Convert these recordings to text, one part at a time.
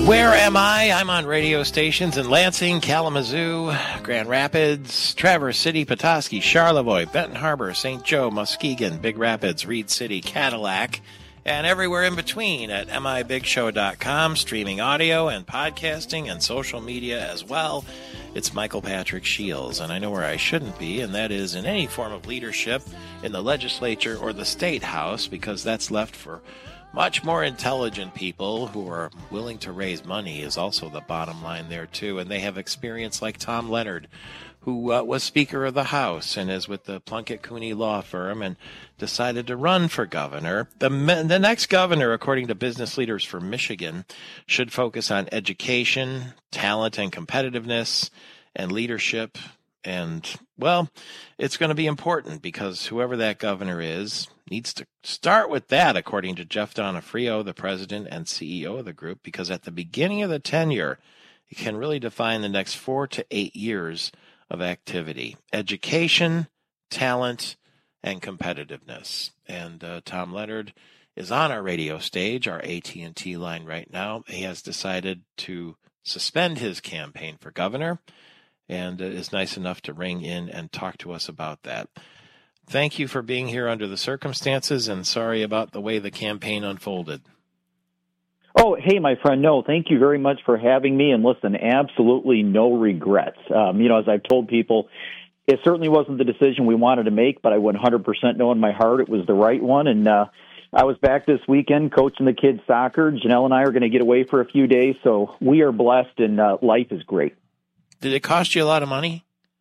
Where am I? I'm on radio stations in Lansing, Kalamazoo, Grand Rapids, Traverse City, Petoskey, Charlevoix, Benton Harbor, St. Joe, Muskegon, Big Rapids, Reed City, Cadillac, and everywhere in between at mibigshow.com, streaming audio and podcasting and social media as well. It's Michael Patrick Shields, and I know where I shouldn't be, and that is in any form of leadership in the legislature or the state house, because that's left for much more intelligent people who are willing to raise money is also the bottom line there, too. And they have experience like Tom Leonard, who was Speaker of the House and is with the Plunkett Cooney Law Firm and decided to run for governor. The next governor, according to business leaders for Michigan, should focus on education, talent and competitiveness, and leadership. And, well, it's going to be important because whoever that governor is needs to start with that, according to Jeff Donofrio, the president and CEO of the group, because at the beginning of the tenure, it can really define the next 4 to 8 years of activity. Education, talent, and competitiveness. And Tom Leonard is on our radio stage, our AT&T line right now. He has decided to suspend his campaign for governor and is nice enough to ring in and talk to us about that. Thank you for being here under the circumstances, and sorry about the way the campaign unfolded. Oh, hey, my friend. No, thank you very much for having me. And listen, absolutely no regrets. As I've told people, it certainly wasn't the decision we wanted to make, but I 100% know in my heart it was the right one. And I was back this weekend coaching the kids' soccer. Janelle and I are going to get away for a few days, so we are blessed, and life is great. Did it cost you a lot of money?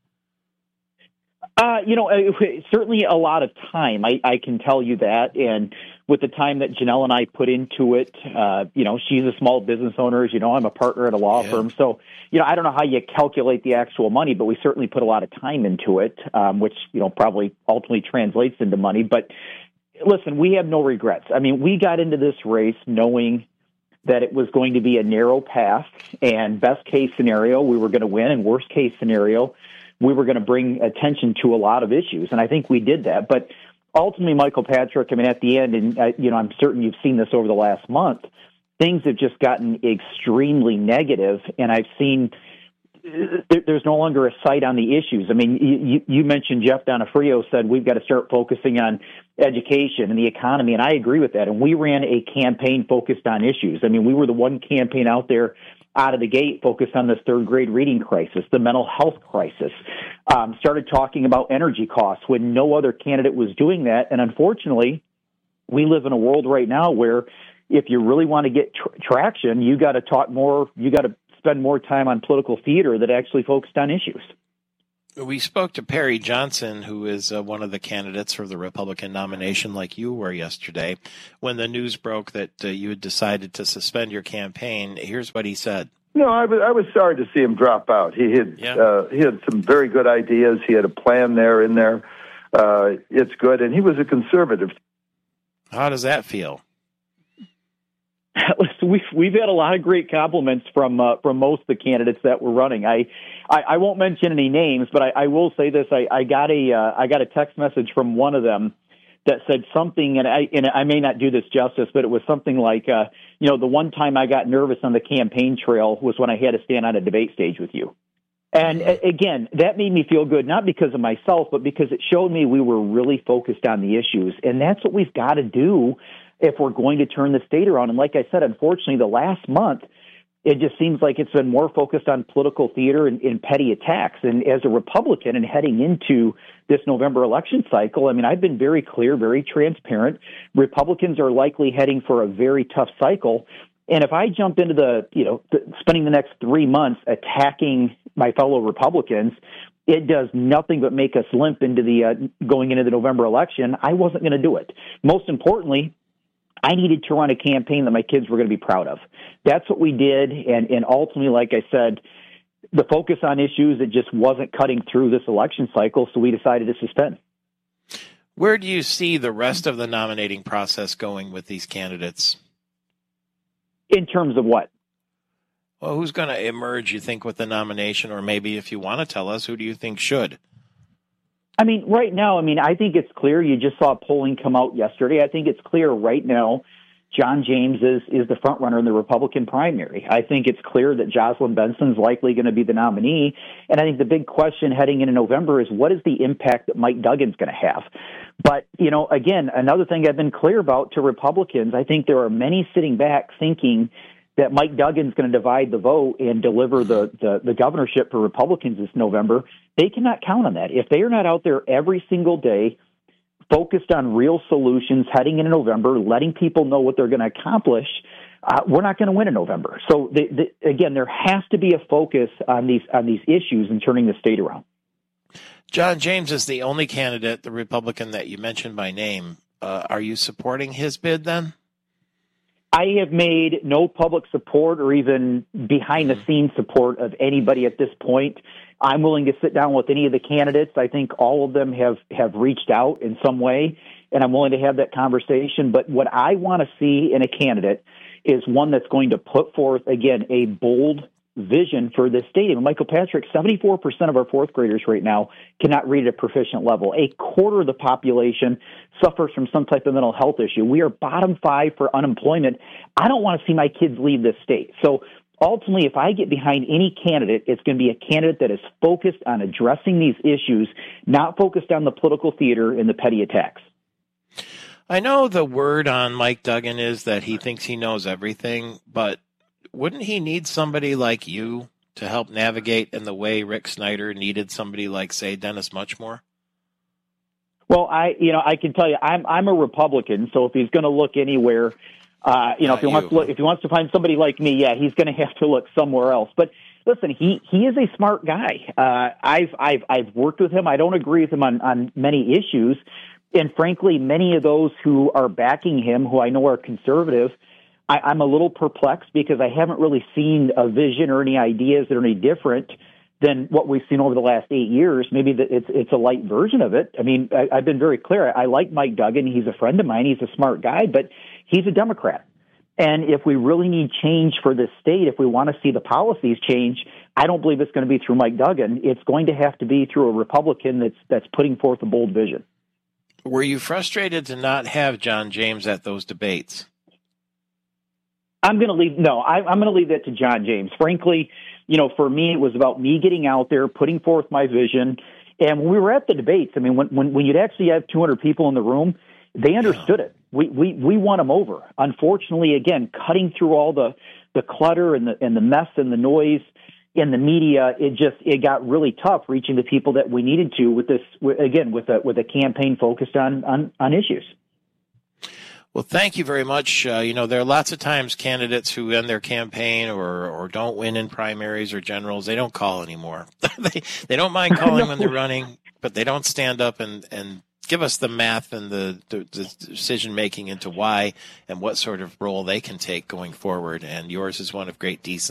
Certainly a lot of time. I can tell you that. And with the time that Janelle and I put into it, she's a small business owner. As you know, I'm a partner at a law firm. So, I don't know how you calculate the actual money, but we certainly put a lot of time into it, which, probably ultimately translates into money. But listen, we have no regrets. I mean, we got into this race knowing that it was going to be a narrow path, and best case scenario, we were going to win, and worst case scenario, we were going to bring attention to a lot of issues, and I think we did that. But ultimately, Michael Patrick, at the end, and I'm certain you've seen this over the last month, things have just gotten extremely negative, and I've seen there's no longer a sight on the issues. I mean, you mentioned Jeff Donofrio said we've got to start focusing on education and the economy, and I agree with that. And we ran a campaign focused on issues. I mean, we were the one campaign out there out of the gate focused on this third grade reading crisis, the mental health crisis, started talking about energy costs when no other candidate was doing that. And unfortunately, we live in a world right now where if you really want to get traction, you got to talk more, you got to spend more time on political theater that actually focused on issues. We spoke to Perry Johnson, who is one of the candidates for the Republican nomination, like you were yesterday. When the news broke that you had decided to suspend your campaign, here's what he said. No, I was sorry to see him drop out. He had some very good ideas. He had a plan in there. It's good, and he was a conservative. How does that feel? Listen, we've had a lot of great compliments from most of the candidates that were running. I won't mention any names, but I will say this: I got a text message from one of them that said something, and I may not do this justice, but it was something like, the one time I got nervous on the campaign trail was when I had to stand on a debate stage with you. And again, that made me feel good, not because of myself, but because it showed me we were really focused on the issues, and that's what we've got to do if we're going to turn the state around. And like I said, unfortunately, the last month, it just seems like it's been more focused on political theater and petty attacks. And as a Republican and heading into this November election cycle, I mean, I've been very clear, very transparent. Republicans are likely heading for a very tough cycle. And if I jump into spending the next 3 months attacking my fellow Republicans, it does nothing but make us limp into going into the November election. I wasn't going to do it. Most importantly, I needed to run a campaign that my kids were going to be proud of. That's what we did, and ultimately, like I said, the focus on issues, it just wasn't cutting through this election cycle, so we decided to suspend. Where do you see the rest of the nominating process going with these candidates? In terms of what? Well, who's going to emerge, you think, with the nomination, or maybe if you want to tell us, who do you think should? I mean, right now, I think it's clear. You just saw polling come out yesterday. I think it's clear right now John James is the front runner in the Republican primary. I think it's clear that Jocelyn Benson's likely going to be the nominee. And I think the big question heading into November is what is the impact that Mike Duggan's going to have? But, again, another thing I've been clear about to Republicans, I think there are many sitting back thinking that Mike Duggan's going to divide the vote and deliver the governorship for Republicans this November. They cannot count on that. If they are not out there every single day focused on real solutions heading into November, letting people know what they're going to accomplish, we're not going to win in November. So, again, there has to be a focus on these issues and turning the state around. John James is the only candidate, the Republican that you mentioned by name. Are you supporting his bid then? I have made no public support or even behind-the-scenes support of anybody at this point. I'm willing to sit down with any of the candidates. I think all of them have reached out in some way, and I'm willing to have that conversation. But what I want to see in a candidate is one that's going to put forth, again, a bold vision for this stadium. Michael Patrick, 74% of our fourth graders right now cannot read at a proficient level. A quarter of the population suffers from some type of mental health issue. We are bottom 5 for unemployment. I don't want to see my kids leave this state. So ultimately, if I get behind any candidate, it's going to be a candidate that is focused on addressing these issues, not focused on the political theater and the petty attacks. I know the word on Mike Duggan is that he thinks he knows everything, but wouldn't he need somebody like you to help navigate in the way Rick Snyder needed somebody like, say, Dennis Muchmore? Well, I can tell you, I'm a Republican, so if he's going to look anywhere, if he wants to find somebody like me, yeah, he's going to have to look somewhere else. But listen, he is a smart guy. I've worked with him. I don't agree with him on many issues, and frankly, many of those who are backing him, who I know are conservative, I'm a little perplexed because I haven't really seen a vision or any ideas that are any different than what we've seen over the last 8 years. Maybe it's a light version of it. I mean, I've been very clear. I like Mike Duggan. He's a friend of mine. He's a smart guy, but he's a Democrat. And if we really need change for this state, if we want to see the policies change, I don't believe it's going to be through Mike Duggan. It's going to have to be through a Republican that's putting forth a bold vision. Were you frustrated to not have John James at those debates? I'm going to leave that to John James. Frankly, for me, it was about me getting out there, putting forth my vision. And when we were at the debates, I mean, when you'd actually have 200 people in the room, they understood it. We won them over. Unfortunately, again, cutting through all the clutter and the mess and the noise in the media, it got really tough reaching the people that we needed to with a campaign focused on issues. Well, thank you very much. There are lots of times candidates who end their campaign or don't win in primaries or generals. They don't call anymore. they don't mind calling when they're running, but they don't stand up and give us the math and the decision-making into why and what sort of role they can take going forward. And yours is one of great decency.